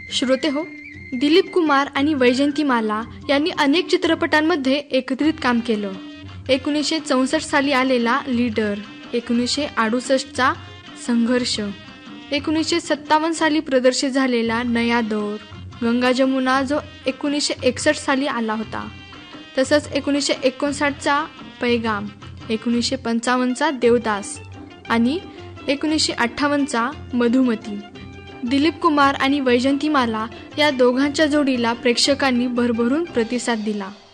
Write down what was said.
श्रोते हो, दिलीप कुमार आणि वैजयंतीमाला यांनी अनेक चित्रपटांमध्ये एकत्रित काम केलं. 1964 साली आलेला लीडर, 1968चा संघर्ष, 1957 साली प्रदर्शित झालेला नया दौर, गंगा जमुना जो 1961 साली आला होता, तसंच 1959चा पैगाम, 1955चा देवदास आणि 1958चा मधुमती. दिलीप कुमार आणि वैजयंतीमाला या दोघांच्या जोडीला प्रेक्षकांनी भरभरून प्रतिसाद दिला.